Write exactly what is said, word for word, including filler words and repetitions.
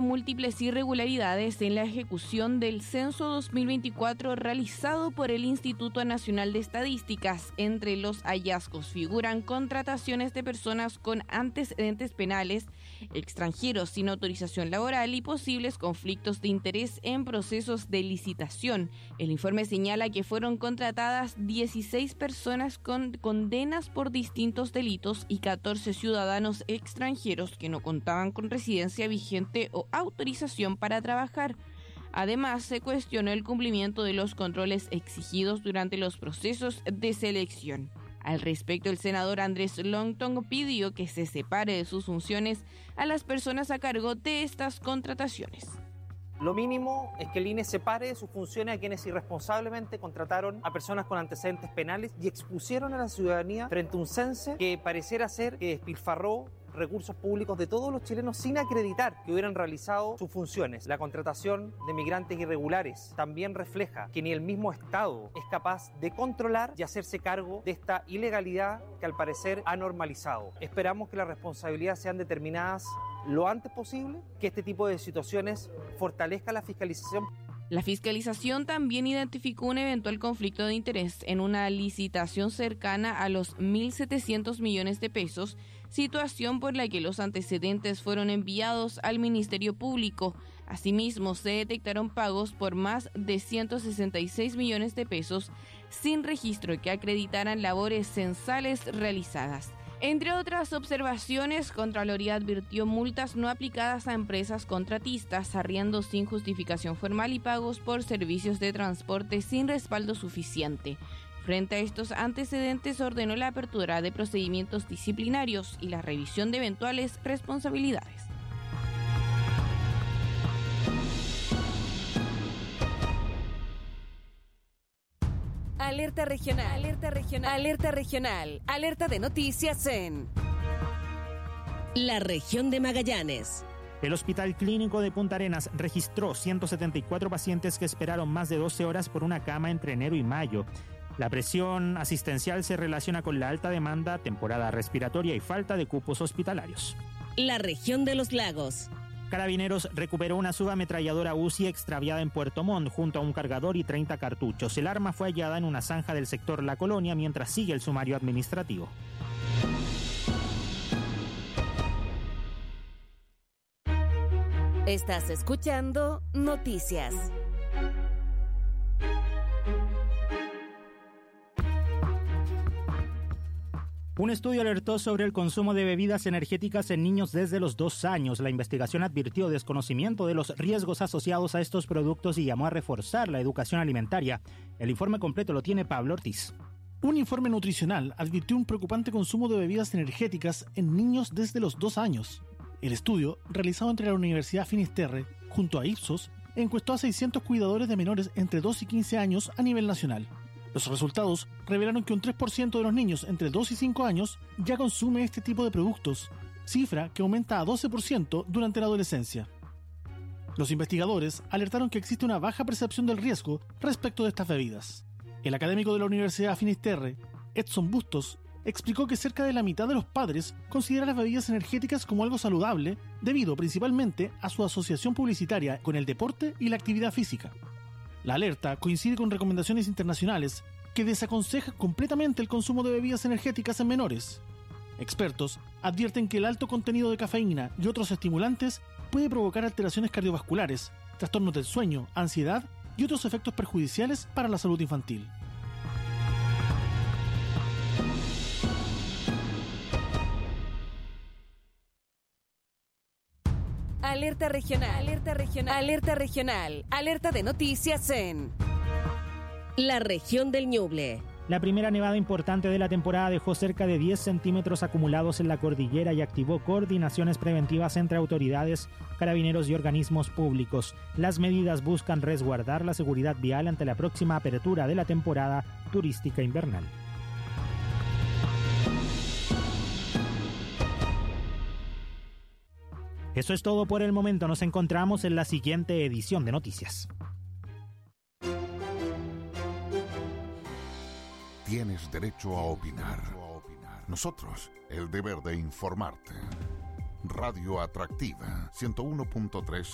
múltiples irregularidades en la ejecución del censo dos mil veinticuatro realizado por el Instituto Nacional de Estadísticas. Entre los hallazgos figuran contrataciones de personas con antecedentes penales, extranjeros sin autorización laboral y posibles conflictos de interés en procesos de licitación. El informe señala que fueron contratadas dieciséis personas con condenas por distintos delitos y catorce ciudadanos extranjeros que no contaban con residencia vigente o autorización para trabajar. Además, se cuestionó el cumplimiento de los controles exigidos durante los procesos de selección. Al respecto, el senador Andrés Longton pidió que se separe de sus funciones a las personas a cargo de estas contrataciones. Lo mínimo es que el I N E separe de sus funciones a quienes irresponsablemente contrataron a personas con antecedentes penales y expusieron a la ciudadanía frente a un censo que pareciera ser que despilfarró recursos públicos de todos los chilenos sin acreditar que hubieran realizado sus funciones. La contratación de migrantes irregulares también refleja que ni el mismo Estado es capaz de controlar y hacerse cargo de esta ilegalidad que al parecer ha normalizado. Esperamos que las responsabilidades sean determinadas lo antes posible, que este tipo de situaciones fortalezca la fiscalización. La fiscalización también identificó un eventual conflicto de interés en una licitación cercana a los mil setecientos millones de pesos, situación por la que los antecedentes fueron enviados al Ministerio Público. Asimismo, se detectaron pagos por más de ciento sesenta y seis millones de pesos sin registro que acreditaran labores censales realizadas. Entre otras observaciones, Contraloría advirtió multas no aplicadas a empresas contratistas, arriendos sin justificación formal y pagos por servicios de transporte sin respaldo suficiente. Frente a estos antecedentes, ordenó la apertura de procedimientos disciplinarios y la revisión de eventuales responsabilidades. Alerta regional, alerta regional, alerta regional, alerta de noticias en la región de Magallanes. El Hospital Clínico de Punta Arenas registró ciento setenta y cuatro pacientes que esperaron más de doce horas por una cama entre enero y mayo. La presión asistencial se relaciona con la alta demanda, temporada respiratoria y falta de cupos hospitalarios. La región de los lagos. Carabineros recuperó una subametralladora U C I extraviada en Puerto Montt junto a un cargador y treinta cartuchos. El arma fue hallada en una zanja del sector La Colonia mientras sigue el sumario administrativo. Estás escuchando Noticias. Un estudio alertó sobre el consumo de bebidas energéticas en niños desde los dos años. La investigación advirtió desconocimiento de los riesgos asociados a estos productos y llamó a reforzar la educación alimentaria. El informe completo lo tiene Pablo Ortiz. Un informe nutricional advirtió un preocupante consumo de bebidas energéticas en niños desde los dos años. El estudio, realizado entre la Universidad Finisterre, junto a Ipsos, encuestó a seiscientos cuidadores de menores entre dos y quince años a nivel nacional. Los resultados revelaron que un tres por ciento de los niños entre dos y cinco años ya consume este tipo de productos, cifra que aumenta a doce por ciento durante la adolescencia. Los investigadores alertaron que existe una baja percepción del riesgo respecto de estas bebidas. El académico de la Universidad Finisterre, Edson Bustos, explicó que cerca de la mitad de los padres considera las bebidas energéticas como algo saludable debido principalmente a su asociación publicitaria con el deporte y la actividad física. La alerta coincide con recomendaciones internacionales que desaconsejan completamente el consumo de bebidas energéticas en menores. Expertos advierten que el alto contenido de cafeína y otros estimulantes puede provocar alteraciones cardiovasculares, trastornos del sueño, ansiedad y otros efectos perjudiciales para la salud infantil. Alerta regional, alerta regional, alerta regional, alerta de noticias en la región del Ñuble. La primera nevada importante de la temporada dejó cerca de diez centímetros acumulados en la cordillera y activó coordinaciones preventivas entre autoridades, carabineros y organismos públicos. Las medidas buscan resguardar la seguridad vial ante la próxima apertura de la temporada turística invernal. Eso es todo por el momento. Nos encontramos en la siguiente edición de Noticias. Tienes derecho a opinar. Nosotros, el deber de informarte. Radio Atractiva, ciento uno punto tres